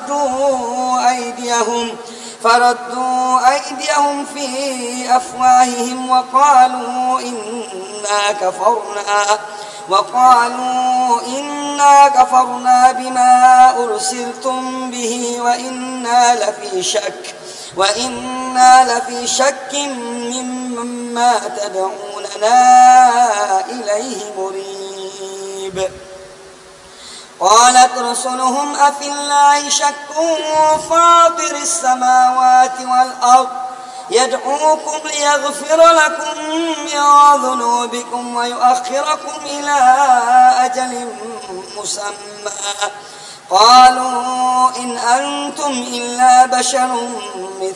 فردوا أيديهم في أفواههم وقالوا إنا كفرنا بما أرسلتم به وإنا لفي شك مما تدعوننا إليه مريب. قالت رسلهم أفي الله شك فاطر السماوات والأرض يدعوكم ليغفر لكم من ذنوبكم ويؤخركم إلى أجل مسمى قالوا إن أنتم إلا بشر